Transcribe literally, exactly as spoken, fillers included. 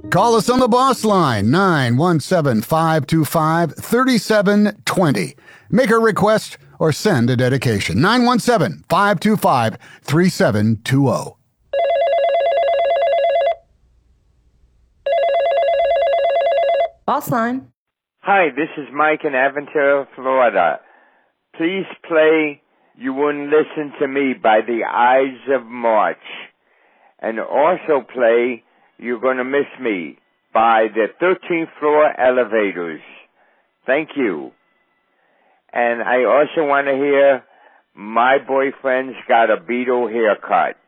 Call us on the boss line, nine one seven, five two five, three seven two zero. Make a request or send a dedication, nine one seven, five two five, three seven two zero. Boss line. Hi, this is Mike in Aventura, Florida. Please play You Wouldn't Listen to Me by the Ides of March. And also play You're Gonna Miss Me by the thirteenth Floor Elevators. Thank you. And I also want to hear My Boyfriend's Got a Beetle Haircut.